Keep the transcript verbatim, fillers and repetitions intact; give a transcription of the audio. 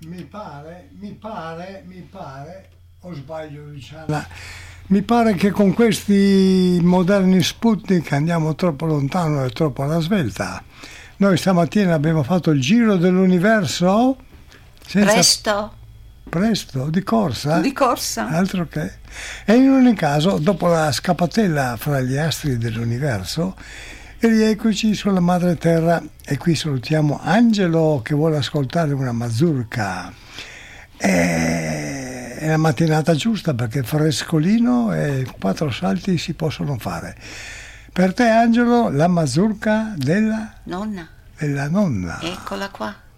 mi pare, mi pare, mi pare, o sbaglio Luciana, mi pare che con questi moderni Sputnik andiamo troppo lontano e troppo alla svelta. Noi stamattina abbiamo fatto il giro dell'universo senza... Presto. Presto, di corsa? Di corsa. Altro che. E in ogni caso, dopo la scappatella fra gli astri dell'universo, e rieccoci sulla madre terra. E qui salutiamo Angelo che vuole ascoltare una mazurka. E... è la mattinata giusta perché è frescolino e quattro salti si possono fare. Per te Angelo, la mazurka della... Nonna. Della nonna. Eccola qua.